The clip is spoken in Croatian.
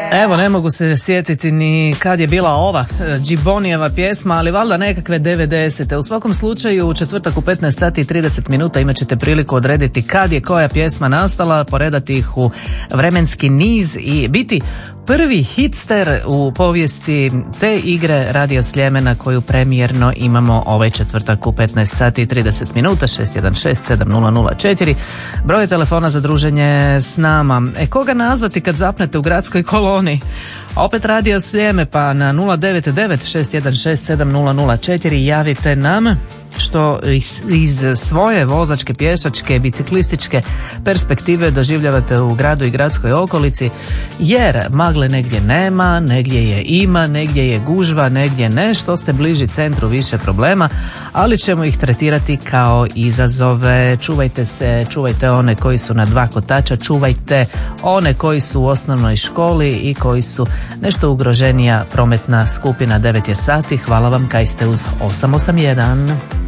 Evo, ne mogu se sjetiti ni kad je bila ova Džibonijeva pjesma, ali valjda nekakve 90. U svakom slučaju, u četvrtak u 15 sati i 30 minuta imat ćete priliku odrediti kad je koja pjesma nastala, poredati ih u vremenski niz i biti prvi hitster u povijesti te igre Radio Sljemena koju premijerno imamo ovaj četvrtak u 15 sati i 30 minuta. 616-7004 broj telefona za druženje s nama. Koga nazvati kad zapnete u gradskoj koloni? Opet Radio Sljeme, pa na 099-616-7004 javite nam što iz svoje vozačke, pješačke, biciklističke perspektive doživljavate u gradu i gradskoj okolici, jer magle negdje nema, negdje je ima, negdje je gužva, negdje ne. Što ste bliži centru, više problema, ali ćemo ih tretirati kao izazove. Čuvajte se, čuvajte one koji su na dva kotača, čuvajte one koji su u osnovnoj školi i koji su nešto ugroženija prometna skupina. 9 je sati, hvala vam kaj ste uz 881.